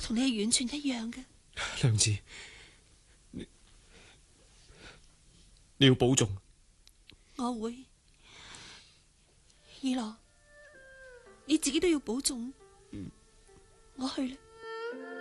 同你係完全一樣嘅。 娘子，你要保重。 我會。二郎，你自己都要保重。我去啦。